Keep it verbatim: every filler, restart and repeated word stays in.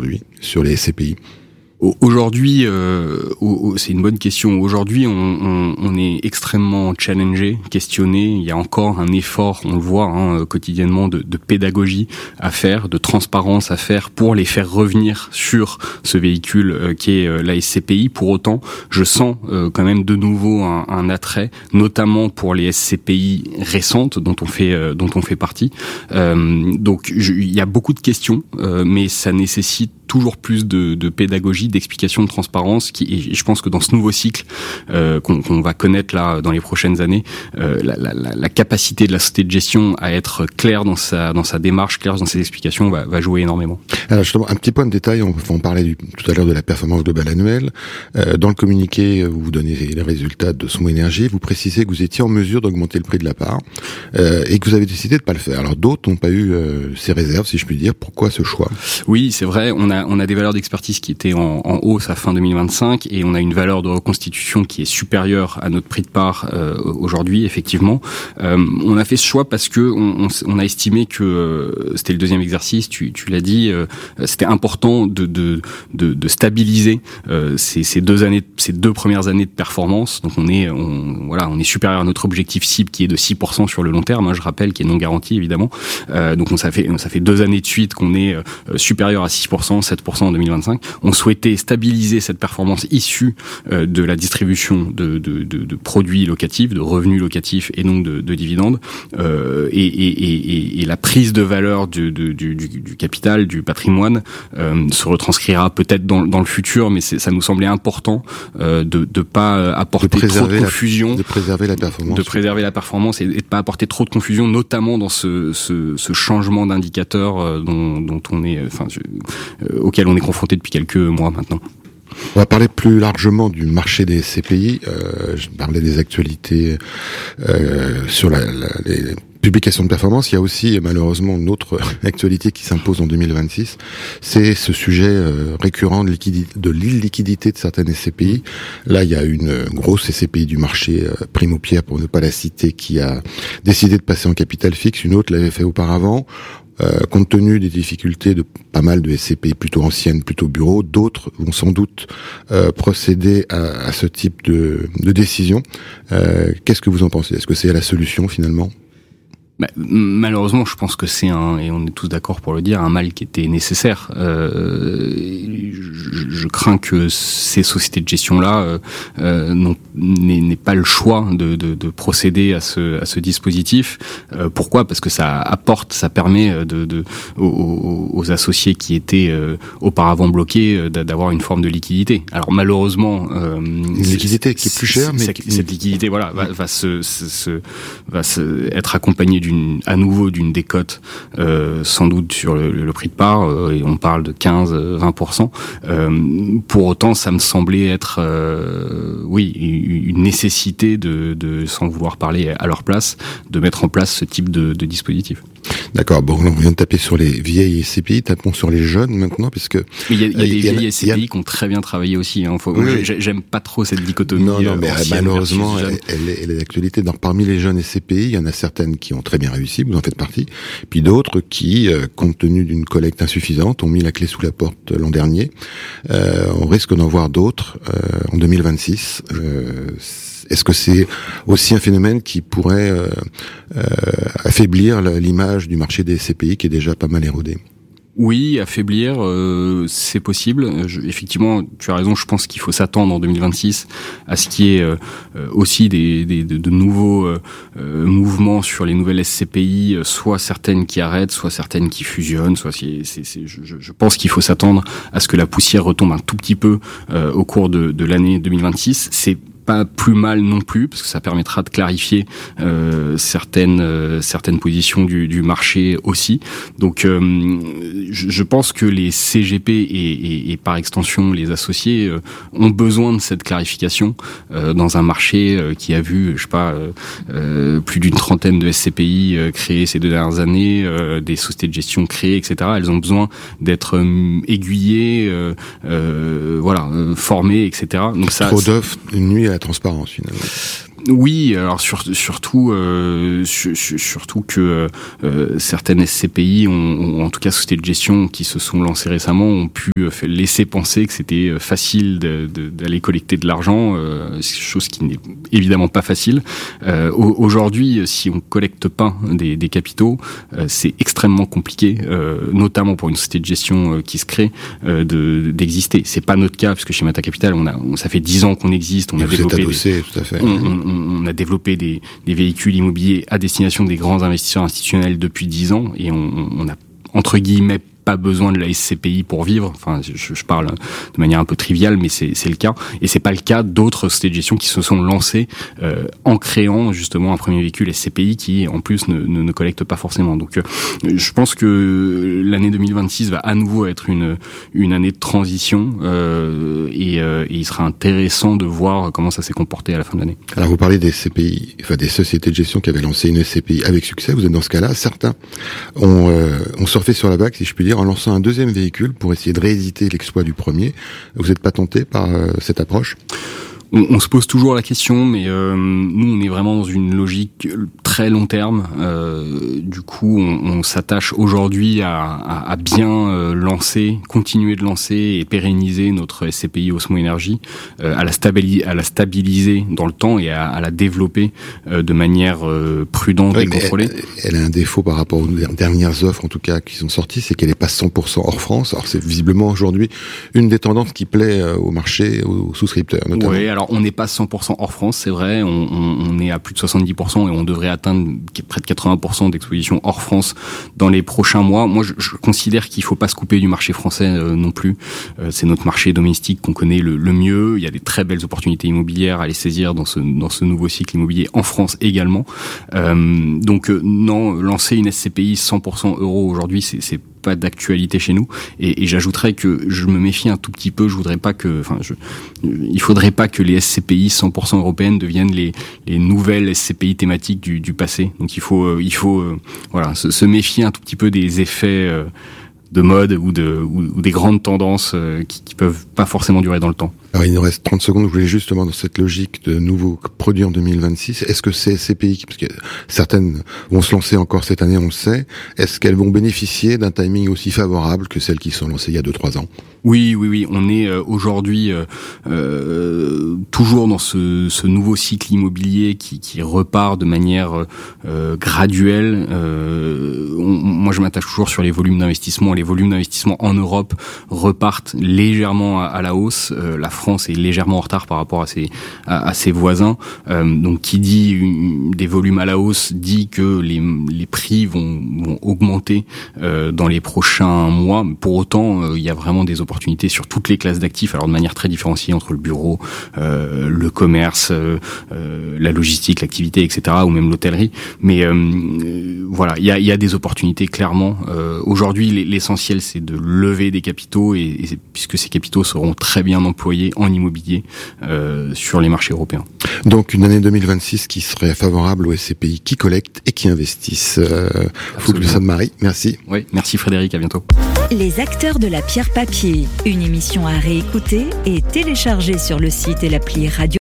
aujourd'hui sur les S C P I? Aujourd'hui, euh, c'est une bonne question. Aujourd'hui, on, on, on est extrêmement challengé, questionné. Il y a encore un effort, on le voit hein, quotidiennement, de, de pédagogie à faire, de transparence à faire pour les faire revenir sur ce véhicule euh, qui est euh, la S C P I. Pour autant, je sens euh, quand même de nouveau un, un attrait, notamment pour les S C P I récentes dont on fait euh, dont on fait partie. Euh, donc, je, il y a beaucoup de questions, euh, mais ça nécessite toujours plus de, de pédagogie, d'explication, de transparence. Qui, et je pense que dans ce nouveau cycle euh, qu'on, qu'on va connaître là dans les prochaines années, euh, la, la, la capacité de la société de gestion à être claire dans sa dans sa démarche, claire dans ses explications, va, va jouer énormément. Alors justement, un petit point de détail. On, on parlait du, tout à l'heure de la performance globale annuelle. Euh, dans le communiqué, vous donnez les résultats de Smoh Énergie. Vous précisez que vous étiez en mesure d'augmenter le prix de la part euh, et que vous avez décidé de pas le faire. Alors d'autres n'ont pas eu euh, ces réserves, si je puis dire. Pourquoi ce choix? Oui, c'est vrai. On a on a des valeurs d'expertise qui étaient en, en hausse à fin deux mille vingt-cinq et on a une valeur de reconstitution qui est supérieure à notre prix de part euh, aujourd'hui, effectivement. Euh, on a fait ce choix parce que on, on, on a estimé que euh, c'était le deuxième exercice, tu, tu l'as dit, euh, c'était important de, de, de, de stabiliser euh, ces, ces deux années, ces deux premières années de performance. Donc on est, on, voilà, on est supérieur à notre objectif cible qui est de six pour cent sur le long terme, hein, je rappelle, qui est non garanti évidemment. Euh, donc on ça fait, ça fait deux années de suite qu'on est euh, supérieur à six pour cent, sept pour cent en deux mille vingt-cinq. On souhaitait stabiliser cette performance issue euh, de la distribution de, de, de, de produits locatifs, de revenus locatifs et donc de, de dividendes, euh, et, et, et, et la prise de valeur du, du, du, du capital, du patrimoine, euh, se retranscrira peut-être dans, dans le futur, mais c'est, ça nous semblait important euh, de ne pas apporter de trop de confusion, la, de préserver la performance, de préserver la performance et, et de pas apporter trop de confusion, notamment dans ce, ce, ce changement d'indicateur euh, dont, dont on est, enfin, je, euh, auquel on est confronté depuis quelques mois maintenant. On va parler plus largement du marché des S C P I. Euh, je parlais des actualités euh, sur la, la, les publications de performance. Il y a aussi malheureusement une autre actualité qui s'impose en deux mille vingt-six. C'est ce sujet euh, récurrent de, liquidité, de l'illiquidité de certaines S C P I. Là, il y a une grosse S C P I du marché, euh, Primo Pierre pour ne pas la citer, qui a décidé de passer en capital fixe. Une autre l'avait fait auparavant. Euh, compte tenu des difficultés de pas mal de S C P I plutôt anciennes, plutôt bureaux, d'autres vont sans doute euh, procéder à, à ce type de, de décision. Euh, qu'est-ce que vous en pensez? Est-ce que c'est la solution finalement? Bah, malheureusement, je pense que c'est un, et on est tous d'accord pour le dire, un mal qui était nécessaire. Euh, je, je crains que ces sociétés de gestion-là euh, n'ont, n'aient, n'aient pas le choix de, de, de procéder à ce, à ce dispositif. Euh, pourquoi? Parce que ça apporte, ça permet de, de, aux, aux associés qui étaient euh, auparavant bloqués d'avoir une forme de liquidité. Alors malheureusement, euh, une liquidité qui est plus chère, mais cette, cette liquidité, voilà, va, va se, se, se, va se être accompagnée d'une, à nouveau d'une décote, euh, sans doute sur le, le prix de part, euh, et on parle de quinze à vingt pour cent. Euh, pour autant, ça me semblait être, euh, oui, une nécessité de, de, sans vouloir parler à leur place, de mettre en place ce type de, de dispositif. D'accord, bon, on vient de taper sur les vieilles S C P I, tapons sur les jeunes maintenant, puisque... Mais il y a, il y a des il y a, vieilles S C P I a... qui ont très bien travaillé aussi, hein. Faut, oui. J'aime pas trop cette dichotomie. Non, non, mais malheureusement, elle, elle, est, elle est d'actualité. Donc, parmi les jeunes S C P I, il y en a certaines qui ont très bien réussi, vous en faites partie, puis d'autres qui, euh, compte tenu d'une collecte insuffisante, ont mis la clé sous la porte l'an dernier. Euh, on risque d'en voir d'autres euh, en deux mille vingt-six. Euh, Est-ce que c'est aussi un phénomène qui pourrait euh, euh, affaiblir l'image du marché des S C P I qui est déjà pas mal érodé? Oui, affaiblir, euh, c'est possible. Je, effectivement, tu as raison, je pense qu'il faut s'attendre en deux mille vingt-six à ce qu'il y ait euh, aussi des, des, de, de nouveaux euh, mouvements sur les nouvelles S C P I, soit certaines qui arrêtent, soit certaines qui fusionnent. Soit c'est, c'est, c'est, je, je pense qu'il faut s'attendre à ce que la poussière retombe un tout petit peu euh, au cours de, de l'année deux mille vingt-six. C'est pas plus mal non plus, parce que ça permettra de clarifier euh, certaines euh, certaines positions du, du marché aussi. Donc, euh, je, je pense que les C G P et, et, et par extension les associés euh, ont besoin de cette clarification euh, dans un marché euh, qui a vu, je sais pas, euh, euh, plus d'une trentaine de S C P I euh, créées ces deux dernières années, euh, des sociétés de gestion créées, et cetera. Elles ont besoin d'être euh, aiguillées, euh, euh, voilà, euh, formées, et cetera. Donc ça, trop d'offres nuit à la transparence finalement. Oui, alors sur, surtout, euh, sur, surtout que euh, certaines S C P I, ont, ont, en tout cas sociétés de gestion qui se sont lancées récemment, ont pu euh, laisser penser que c'était facile de, de, d'aller collecter de l'argent, euh, chose qui n'est évidemment pas facile. Euh, aujourd'hui, si on collecte pas des, des capitaux, euh, c'est extrêmement compliqué, euh, notamment pour une société de gestion euh, qui se crée, euh, de, d'exister. C'est pas notre cas, puisque chez Mata Capital, on a, on, ça fait dix ans qu'on existe, on Et a vous développé. êtes adossé, des, tout à fait. On, on, on a développé des, des véhicules immobiliers à destination des grands investisseurs institutionnels depuis dix ans et on, on a entre guillemets pas besoin de la S C P I pour vivre. Enfin, je, je parle de manière un peu triviale, mais c'est, c'est le cas. Et c'est pas le cas d'autres sociétés de gestion qui se sont lancées euh, en créant justement un premier véhicule S C P I qui, en plus, ne, ne, ne collecte pas forcément. Donc, euh, je pense que l'année deux mille vingt-six va à nouveau être une une année de transition euh, et, euh, et il sera intéressant de voir comment ça s'est comporté à la fin de l'année. Alors, vous parlez des S C P I, enfin des sociétés de gestion qui avaient lancé une S C P I avec succès. Vous êtes dans ce cas-là. Certains ont, euh, ont surfé sur la vague, si je puis dire, en lançant un deuxième véhicule pour essayer de rééditer l'exploit du premier. Vous n'êtes pas tenté par euh, cette approche ? On, on se pose toujours la question, mais euh, nous, on est vraiment dans une logique très long terme. Euh, du coup, on, on s'attache aujourd'hui à, à, à bien euh, lancer, continuer de lancer et pérenniser notre S C P I Osmo Énergie, euh, à la stabiliser, à la stabiliser dans le temps et à, à la développer euh, de manière euh, prudente ouais, et contrôlée. Elle, elle a un défaut par rapport aux dernières offres, en tout cas, qui sont sorties, c'est qu'elle n'est pas cent pour cent hors France. Alors, c'est visiblement aujourd'hui une des tendances qui plaît euh, au marché, aux souscripteurs, notamment. Oui, alors on n'est pas cent pour cent hors France, c'est vrai, on, on, on est à plus de soixante-dix pour cent et on devrait atteindre près de quatre-vingts pour cent d'exposition hors France dans les prochains mois. Moi, je, je considère qu'il faut pas se couper du marché français euh, non plus. Euh, c'est notre marché domestique qu'on connaît le, le mieux. Il y a des très belles opportunités immobilières à les saisir dans ce dans ce nouveau cycle immobilier en France également. Euh, donc euh, non, lancer une S C P I cent pour cent euro aujourd'hui, c'est, c'est pas d'actualité chez nous et, et j'ajouterais que je me méfie un tout petit peu. Je voudrais pas que, enfin, je, il faudrait pas que les S C P I cent pour cent européennes deviennent les les nouvelles S C P I thématiques du, du passé. Donc il faut euh, il faut euh, voilà se, se méfier un tout petit peu des effets euh, de mode ou de ou, ou des grandes tendances euh, qui, qui peuvent pas forcément durer dans le temps. Alors, il nous reste trente secondes. Je voulais justement, dans cette logique de nouveaux produits en deux mille vingt-six, est-ce que ces S C P I, parce que certaines vont se lancer encore cette année, on le sait, est-ce qu'elles vont bénéficier d'un timing aussi favorable que celles qui sont lancées il y a deux trois ans ? Oui, oui, oui. On est euh, aujourd'hui euh, euh, toujours dans ce, ce nouveau cycle immobilier qui, qui repart de manière euh, graduelle. Euh, on, moi, je m'attache toujours sur les volumes d'investissement. Les volumes d'investissement en Europe repartent légèrement à, à la hausse. Euh, la France est légèrement en retard par rapport à ses, à, à ses voisins. Euh, donc, qui dit une, des volumes à la hausse dit que les, les prix vont, vont augmenter euh, dans les prochains mois. Pour autant, euh, il y a vraiment des opportunités sur toutes les classes d'actifs, alors de manière très différenciée entre le bureau, euh, le commerce, euh, euh, la logistique, l'activité, et cetera, ou même l'hôtellerie. Mais euh, euh, voilà, il y a, y a des opportunités clairement. Euh, aujourd'hui, l'essentiel, c'est de lever des capitaux, et, et puisque ces capitaux seront très bien employés en immobilier euh, sur les marchés européens. Donc une année deux mille vingt-six qui serait favorable aux S C P I qui collectent et qui investissent. Euh, Fulgence Marie, merci. Oui, merci Frédéric, à bientôt. Les acteurs de la pierre papier, une émission à réécouter et télécharger sur le site et l'appli Radio.